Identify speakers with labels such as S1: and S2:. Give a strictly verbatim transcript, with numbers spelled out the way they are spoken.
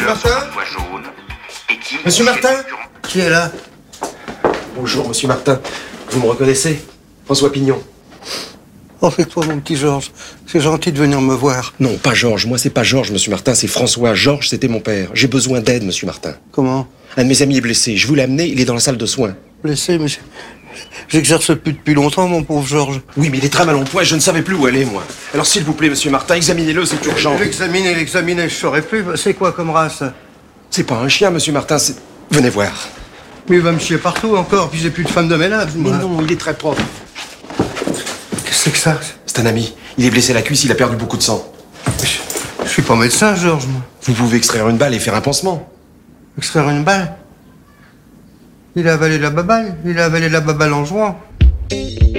S1: Martin? Monsieur Martin? Qui est là? Bonjour, monsieur Martin. Vous me reconnaissez? François Pignon.
S2: Oh, c'est toi, mon petit Georges. C'est gentil de venir me voir.
S1: Non, pas Georges. Moi, c'est pas Georges, monsieur Martin, c'est François. Georges, c'était mon père. J'ai besoin d'aide, monsieur Martin.
S2: Comment?
S1: Un de mes amis est blessé. Je vous l'ai amené, il est dans la salle de soins.
S2: Blessé, mais j'exerce plus depuis longtemps, mon pauvre Georges.
S1: Oui, mais il est très mal en point et je ne savais plus où aller, moi. Alors, s'il vous plaît, monsieur Martin, examinez-le, c'est urgent.
S2: L'examiner, l'examiner, je saurais plus. C'est quoi comme race?
S1: C'est pas un chien, monsieur Martin, c'est... Venez voir.
S2: Mais il va me chier partout encore, puis j'ai plus de femme de ménage, moi.
S1: Mais non, il est très propre.
S2: Qu'est-ce que c'est que ça?
S1: C'est un ami. Il est blessé à la cuisse, il a perdu beaucoup de sang.
S2: Je, je suis pas médecin, Georges, moi.
S1: Vous pouvez extraire une balle et faire un pansement.
S2: Extraire une balle? Il a avalé la baballe. Il a avalé la baballe en jouant.